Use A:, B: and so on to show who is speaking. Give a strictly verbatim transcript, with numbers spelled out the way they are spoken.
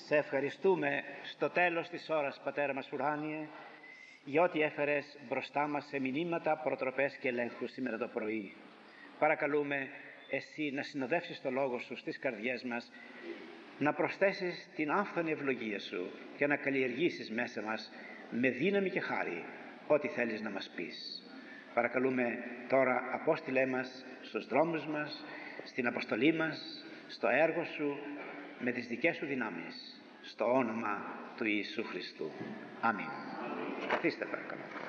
A: Σε ευχαριστούμε στο τέλος της ώρας, Πατέρα μας ουράνιε, για ό,τι έφερες μπροστά μας σε μηνύματα, προτροπές και ελέγχους σήμερα το πρωί. Παρακαλούμε εσύ να συνοδεύσεις το λόγο σου στις καρδιές μας, να προσθέσεις την άφθονη ευλογία σου και να καλλιεργήσεις μέσα μας με δύναμη και χάρη ό,τι θέλεις να μας πεις. Παρακαλούμε τώρα, Απόστηλέ μας στους δρόμους μας, στην αποστολή μας, στο έργο σου, με τις δικές σου δυνάμεις, στο όνομα του Ιησού Χριστού. Αμήν. Καθίστε παρακαλώ.